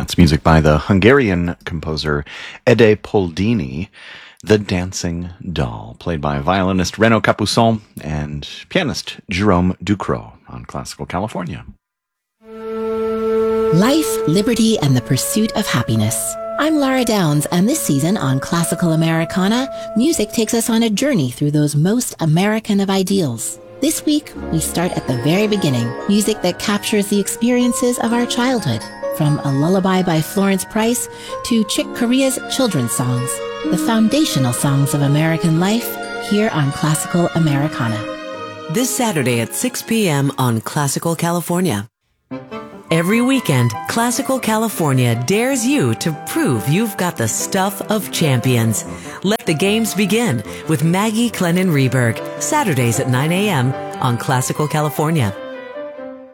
That's music by the Hungarian composer Ede Poldini, The Dancing Doll, played by violinist Renaud Capuçon and pianist Jerome Ducrot on Classical California. Life, liberty, and the pursuit of happiness. I'm Lara Downs, and this season on Classical Americana, music takes us on a journey through those most American of ideals. This week, we start at the very beginning, music that captures the experiences of our childhood, from A Lullaby by Florence Price to Chick Corea's children's songs, the foundational songs of American life, here on Classical Americana. This Saturday at 6 p.m. on Classical California. Every weekend, Classical California dares you to prove you've got the stuff of champions. Let the games begin with Maggie Clennon Reberg, Saturdays at 9 a.m. on Classical California.